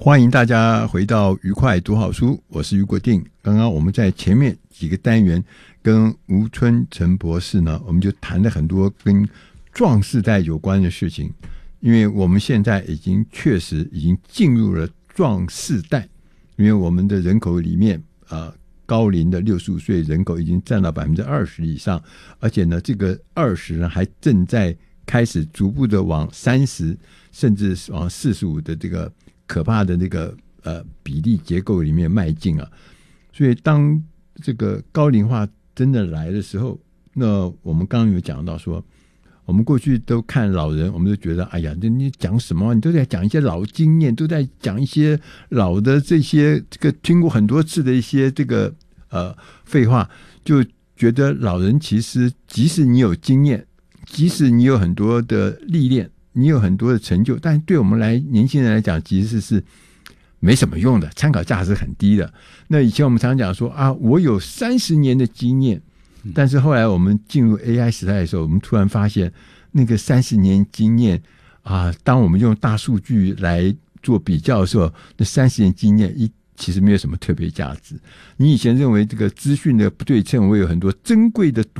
欢迎大家回到愉快读好书，我是余国定。刚刚我们在前面几个单元跟吴春成博士呢，我们就谈了很多跟壮世代有关的事情，因为我们现在确实已经进入了壮世代，因为我们的人口里面高龄的65岁人口已经占到 20% 以上，而且呢这个20呢还正在开始逐步的往30甚至往45的这个可怕的那个比例结构里面迈进啊。所以当这个高龄化真的来的时候，那我们刚刚有讲到说，我们过去都看老人，我们都觉得哎呀，你讲什么？你都在讲一些老经验，都在讲一些老的这些这个听过很多次的一些这个废话，就觉得老人其实即使你有经验，即使你有很多的历练，你有很多的成就，但对我们年轻人来讲其实是没什么用的，参考价值很低的。那以前我们常讲说啊，我有30年的经验，但是后来我们进入 AI 时代的时候，我们突然发现那个30年经验啊，当我们用大数据来做比较的时候，那30年经验其实没有什么特别价值。你以前认为这个资讯的不对称会有很多珍贵的